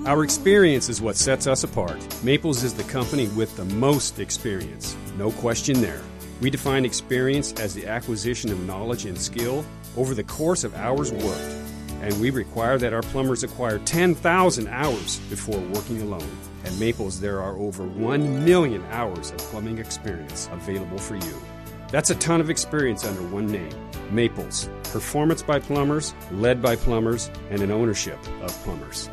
Our experience is what sets us apart. Maples is the company with the most experience. No question there. We define experience as the acquisition of knowledge and skill over the course of hours worked. And we require that our plumbers acquire 10,000 hours before working alone. At Maples, there are over 1 million hours of plumbing experience available for you. That's a ton of experience under one name. Maples. Performance by plumbers, led by plumbers, and an ownership of plumbers.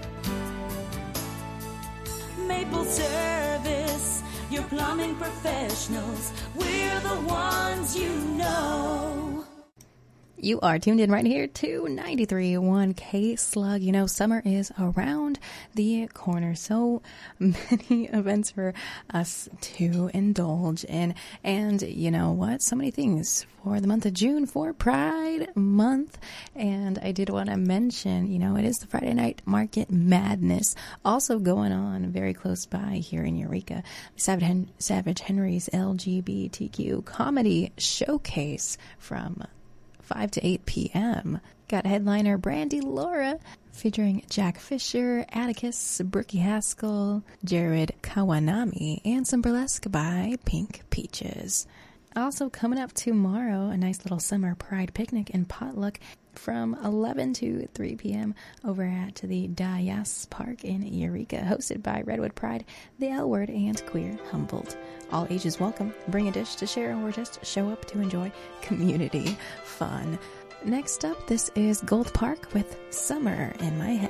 Maple Service, your plumbing professionals. We're the ones you know. You are tuned in right here to 93.1 K-Slug. You know, summer is around the corner. So many events for us to indulge in. And you know what? So many things for the month of June for Pride Month. And I did want to mention, you know, it is the Friday Night Market Madness also going on very close by here in Eureka. Savage Henry's LGBTQ Comedy Showcase from 5 to 8 p.m. Got headliner Brandy Laura featuring Jack Fisher, Atticus, Brookie Haskell, Jared Kawanami, and some burlesque by Pink Peaches. Also coming up tomorrow, a nice little summer pride picnic and potluck from 11 to 3 p.m. over at the Dias Park in Eureka, hosted by Redwood Pride, the L Word, and Queer Humboldt. All ages welcome. Bring a dish to share or just show up to enjoy community fun. Next up, this is Gold Park with Summer in My Head.